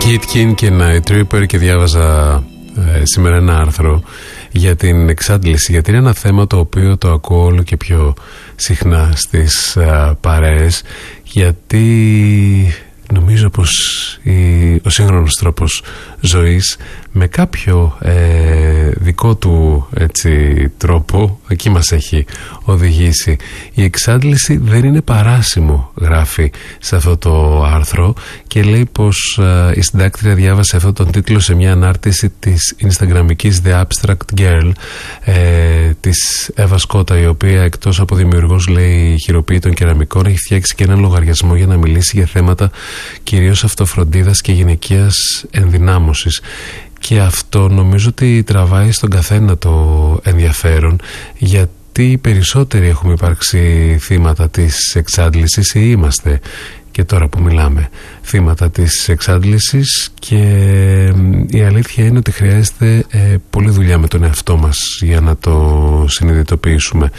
Kitkin και Night Tripper, και διάβαζα σήμερα ένα άρθρο για την εξάντληση, γιατί είναι ένα θέμα το οποίο το ακούω όλο και πιο συχνά στις παρέες, γιατί νομίζω πως ο σύγχρονος τρόπος ζωής με κάποιο δικό του τρόπο εκεί μας έχει οδηγήσει. Η εξάντληση δεν είναι παράσημο, γράφει σε αυτό το άρθρο, και λέει πως η συντάκτρια διάβασε αυτόν τον τίτλο σε μια ανάρτηση της Instagramικής The Abstract Girl, της Εύα Σκότα, η οποία εκτός από δημιουργός, λέει, χειροποίητων κεραμικών, έχει φτιάξει και έναν λογαριασμό για να μιλήσει για θέματα κυρίως αυτοφροντίδας και γυναικείας ενδυνάμωσης. Και αυτό νομίζω ότι τραβάει στον καθένα το ενδιαφέρον, γιατί οι περισσότεροι έχουμε υπάρξει θύματα της εξάντλησης ή είμαστε, και τώρα που μιλάμε, θύματα της εξάντλησης, και η αλήθεια είναι ότι χρειάζεται πολλή δουλειά με τον εαυτό μας για να το συνειδητοποιήσουμε.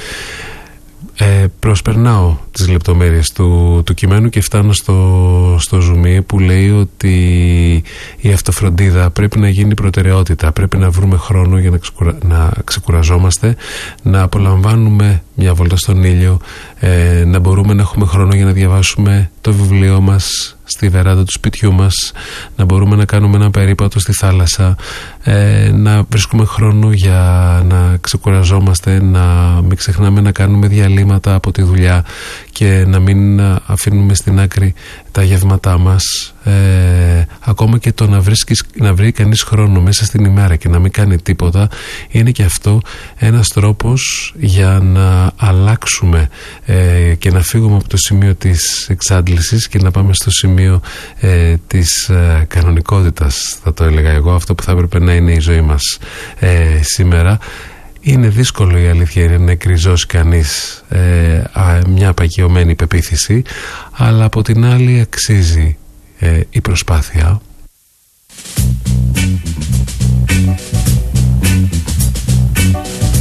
Προσπερνάω τις λεπτομέρειες του κειμένου και φτάνω στο ζουμί που λέει ότι η αυτοφροντίδα πρέπει να γίνει προτεραιότητα. Πρέπει να βρούμε χρόνο για να ξεκουραζόμαστε, να απολαμβάνουμε μια βόλτα στον ήλιο, να μπορούμε να έχουμε χρόνο για να διαβάσουμε το βιβλίο μας στη βεράντα του σπιτιού μας, να μπορούμε να κάνουμε ένα περίπατο στη θάλασσα, να βρίσκουμε χρόνο για να ξεκουραζόμαστε, να μην ξεχνάμε να κάνουμε διαλύματα από τη δουλειά και να μην αφήνουμε στην άκρη τα γεύματά μας. Ακόμα και το να βρει κανείς χρόνο μέσα στην ημέρα και να μην κάνει τίποτα είναι και αυτό ένας τρόπος για να αλλάξουμε και να φύγουμε από το σημείο της εξάντλησης και να πάμε στο σημείο της κανονικότητας, θα το έλεγα εγώ, αυτό που θα έπρεπε να είναι η ζωή μας σήμερα. Είναι δύσκολο, η αλήθεια είναι, να εκριζώσει κανείς μια απαγειωμένη πεποίθηση, αλλά από την άλλη αξίζει η προσπάθεια.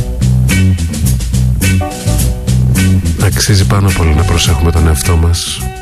Αξίζει πάνω απ' όλα να προσέχουμε τον εαυτό μας.